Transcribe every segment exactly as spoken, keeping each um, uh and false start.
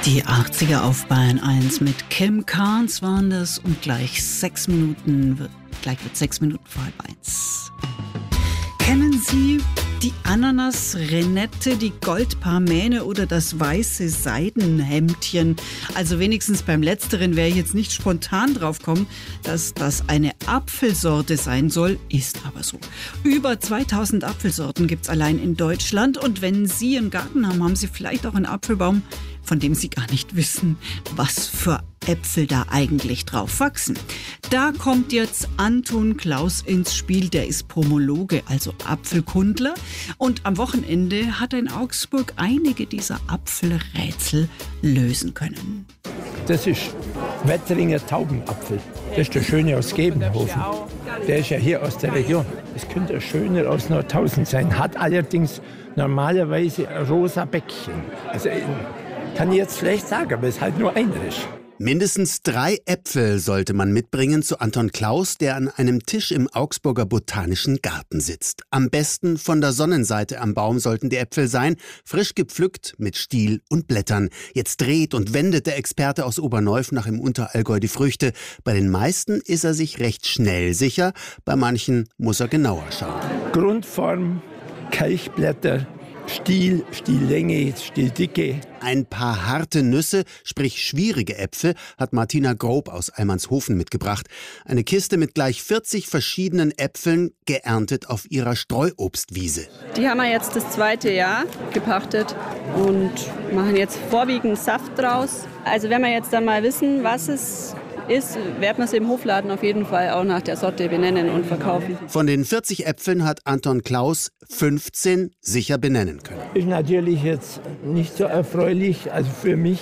Die achtziger auf Bayern eins mit Kim Carnes waren das und gleich sechs Minuten, gleich wird sechs Minuten vor halb eins. Kennen Sie die Ananas-Renette, die Goldparmäne oder das weiße Seidenhemdchen? Also wenigstens beim Letzteren wäre ich jetzt nicht spontan drauf kommen, dass das eine Apfelsorte sein soll, ist aber so. Über zweitausend Apfelsorten gibt es allein in Deutschland und wenn Sie einen Garten haben, haben Sie vielleicht auch einen Apfelbaum, von dem Sie gar nicht wissen, was für Äpfel da eigentlich drauf wachsen. Da kommt jetzt Anton Klaus ins Spiel, der ist Pomologe, also Apfelkundler. Und am Wochenende hat er in Augsburg einige dieser Apfelrätsel lösen können. Das ist Wetteringer Taubenapfel. Das ist der Schöne aus Gebenhofen. Der ist ja hier aus der Region. Das könnte ein schöner aus Nordhausen sein. Hat allerdings normalerweise ein rosa Bäckchen. Also kann ich jetzt schlecht sagen, aber es ist halt nur einerisch. Mindestens drei Äpfel sollte man mitbringen zu Anton Klaus, der an einem Tisch im Augsburger Botanischen Garten sitzt. Am besten von der Sonnenseite am Baum sollten die Äpfel sein, frisch gepflückt mit Stiel und Blättern. Jetzt dreht und wendet der Experte aus Oberneufenach im Unterallgäu die Früchte. Bei den meisten ist er sich recht schnell sicher, bei manchen muss er genauer schauen. Grundform, Kelchblätter, Stiel, Stiellänge, Stieldicke. Ein paar harte Nüsse, sprich schwierige Äpfel, hat Martina Grob aus Almanshofen mitgebracht. Eine Kiste mit gleich vierzig verschiedenen Äpfeln, geerntet auf ihrer Streuobstwiese. Die haben wir jetzt das zweite Jahr gepachtet und machen jetzt vorwiegend Saft draus. Also wenn wir jetzt dann mal wissen, was es ist, werden wir es im Hofladen auf jeden Fall auch nach der Sorte benennen und verkaufen. Von den vierzig Äpfeln hat Anton Klaus fünfzehn sicher benennen können. Ist natürlich jetzt nicht so erfreulich, also für mich.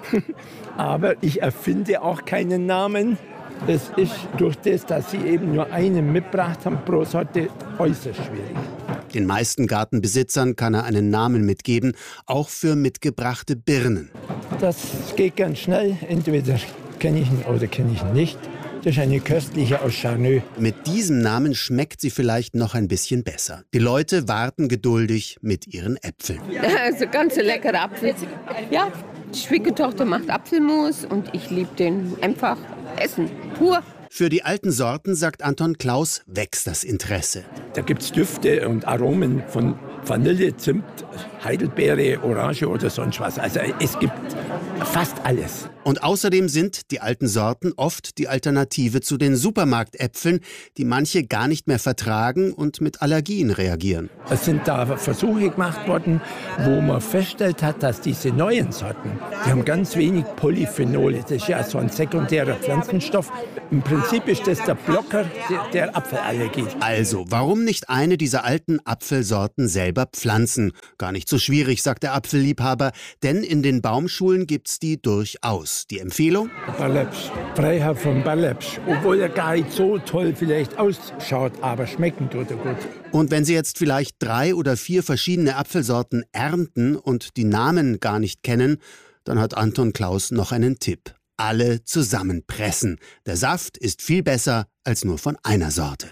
Aber ich erfinde auch keinen Namen. Das ist durch das, dass sie eben nur einen mitgebracht haben pro Sorte, äußerst schwierig. Den meisten Gartenbesitzern kann er einen Namen mitgeben, auch für mitgebrachte Birnen. Das geht ganz schnell, entweder kenne ich ihn oder kenne ich ihn nicht. Das ist eine köstliche aus Charneux. Mit diesem Namen schmeckt sie vielleicht noch ein bisschen besser. Die Leute warten geduldig mit ihren Äpfeln. Also ganz leckere Apfel. Ja, die Schwiegertochter macht Apfelmus und ich liebe den einfach essen, pur. Für die alten Sorten, sagt Anton Klaus, wächst das Interesse. Da gibt es Düfte und Aromen von Vanille, Zimt, Heidelbeere, Orange oder sonst was. Also es gibt fast alles. Und außerdem sind die alten Sorten oft die Alternative zu den Supermarktäpfeln, die manche gar nicht mehr vertragen und mit Allergien reagieren. Es sind da Versuche gemacht worden, wo man festgestellt hat, dass diese neuen Sorten, die haben ganz wenig Polyphenole. Das ist ja so ein sekundärer Pflanzenstoff. Im Prinzip ist das der Blocker der, der Apfelallergie. Also, warum nicht eine dieser alten Apfelsorten selber pflanzen? Gar nicht so schwierig, sagt der Apfelliebhaber, denn in den Baumschulen gibt's die durchaus. Die Empfehlung? Barlepsch, Freiherr von Barlepsch, obwohl er gar nicht so toll vielleicht ausschaut, aber schmecken tut er gut. Und wenn Sie jetzt vielleicht drei oder vier verschiedene Apfelsorten ernten und die Namen gar nicht kennen, dann hat Anton Klaus noch einen Tipp. Alle zusammenpressen. Der Saft ist viel besser als nur von einer Sorte.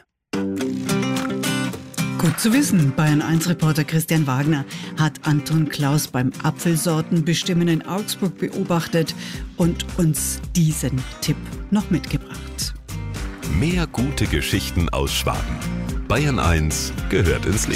Gut zu wissen, Bayern eins Reporter Christian Wagner hat Anton Klaus beim Apfelsortenbestimmen in Augsburg beobachtet und uns diesen Tipp noch mitgebracht. Mehr gute Geschichten aus Schwaben. Bayern eins gehört ins Leben.